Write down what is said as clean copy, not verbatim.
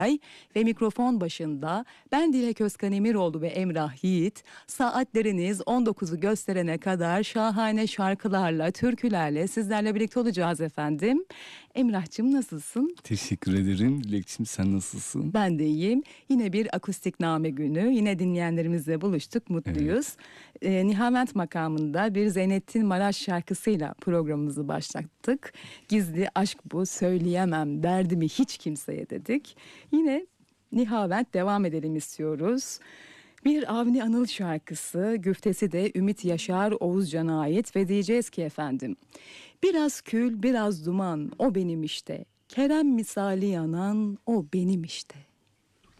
ve mikrofon başında ben Dilek Özkan Emiroğlu ve Emrah Yiğit, saatleriniz 19'u gösterene kadar şahane şarkılarla, türkülerle sizlerle birlikte olacağız efendim. Emrah'cığım nasılsın? Teşekkür ederim. Dilekçim, sen nasılsın? Ben de iyiyim. Yine bir akustikname günü. Yine dinleyenlerimizle buluştuk, mutluyuz. Nihavent makamında bir Zeynettin Maraş şarkısıyla programımızı başlattık. Gizli aşk bu, söyleyemem derdimi hiç kimseye dedik. Yine Nihavent devam edelim istiyoruz. Bir Avni Anıl şarkısı, güftesi de Ümit Yaşar Oğuzcan'a ait ve diyeceğiz ki efendim: biraz kül, biraz duman, o benim işte. Kerem misali yanan, o benim işte.